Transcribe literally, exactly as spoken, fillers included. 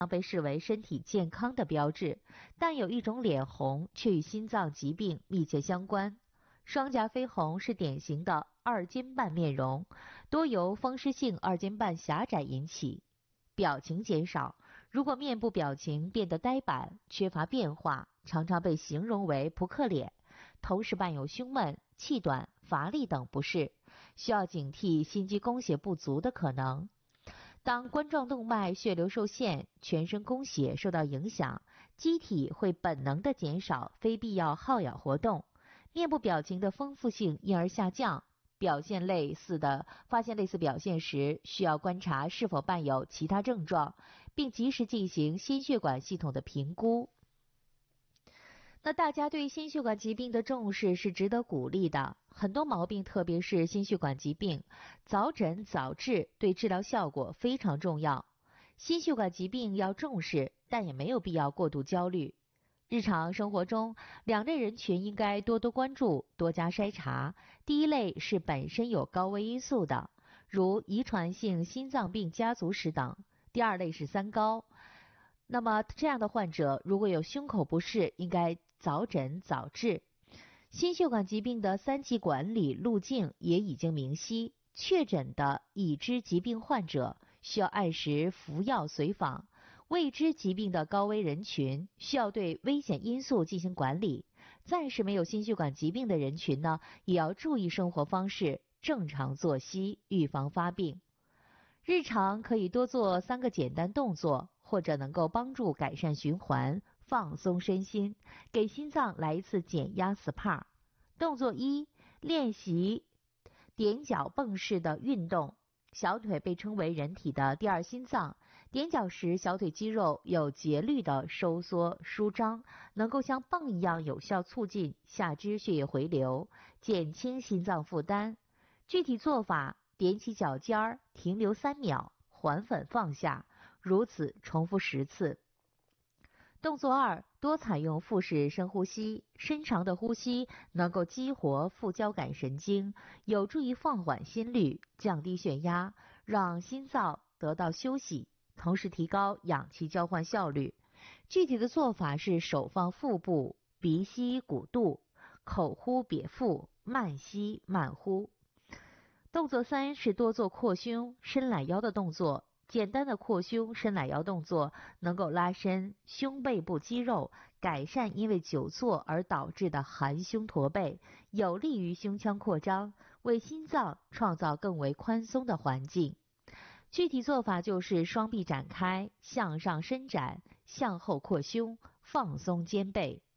被视为身体健康的标志，但有一种脸红却与心脏疾病密切相关。双颊绯红是典型的二尖瓣面容，多由风湿性二尖瓣狭窄引起。表情减少，如果面部表情变得呆板、缺乏变化，常常被形容为扑克脸，同时伴有胸闷、气短、乏力等不适，需要警惕心肌供血不足的可能。当冠状动脉血流受限，全身供血受到影响，机体会本能地减少非必要耗氧活动，面部表情的丰富性因而下降。表现类似的发现类似表现时，需要观察是否伴有其他症状，并及时进行心血管系统的评估。那大家对心血管疾病的重视是值得鼓励的，很多毛病，特别是心血管疾病，早诊早治对治疗效果非常重要。心血管疾病要重视，但也没有必要过度焦虑。日常生活中，两类人群应该多多关注，多加筛查。第一类是本身有高危因素的，如遗传性心脏病家族史等。第二类是三高。那么这样的患者如果有胸口不适，应该早诊早治。心血管疾病的三级管理路径也已经明晰，确诊的已知疾病患者需要按时服药随访，未知疾病的高危人群需要对危险因素进行管理。暂时没有心血管疾病的人群呢，也要注意生活方式，正常作息，预防发病。日常可以多做三个简单动作，或者能够帮助改善循环，放松身心，给心脏来一次减压 S P A。 动作一，练习踮脚蹦式的运动。小腿被称为人体的第二心脏，踮脚时小腿肌肉有节律的收缩舒张，能够像泵一样有效促进下肢血液回流，减轻心脏负担。具体做法，踮起脚尖儿，停留三秒，缓缓放下，如此重复十次。动作二，多采用腹式深呼吸，深长的呼吸能够激活副交感神经，有助于放缓心率，降低血压，让心脏得到休息，同时提高氧气交换效率。具体的做法是手放腹部，鼻吸鼓肚，口呼瘪腹，慢吸慢呼。动作三是多做扩胸、伸懒腰的动作。简单的扩胸、伸懒腰动作能够拉伸胸背部肌肉，改善因为久坐而导致的含胸驼背，有利于胸腔扩张，为心脏创造更为宽松的环境。具体做法就是双臂展开，向上伸展，向后扩胸，放松肩背。